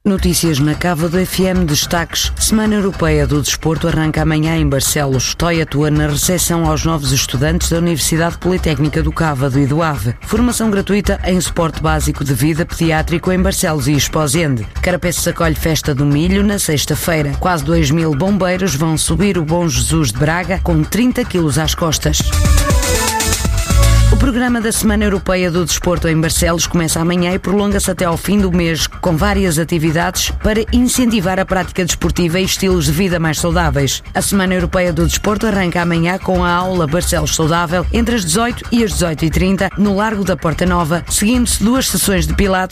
Notícias na Cávado FM, destaques. Semana Europeia do Desporto arranca amanhã em Barcelos. TOI atua na recepção aos novos estudantes da Universidade Politécnica do Cávado e do Ave. Formação gratuita em suporte básico de vida pediátrico em Barcelos e Esposende. Carapeços acolhe Festa do Milho na sexta-feira. Quase 2.000 bombeiros vão subir o Bom Jesus de Braga com 30 quilos às costas. O programa da Semana Europeia do Desporto em Barcelos começa amanhã e prolonga-se até ao fim do mês, com várias atividades para incentivar a prática desportiva e estilos de vida mais saudáveis. A Semana Europeia do Desporto arranca amanhã com a aula Barcelos Saudável entre as 18 e as 18h30 no Largo da Porta Nova, seguindo-se 2 sessões de pilates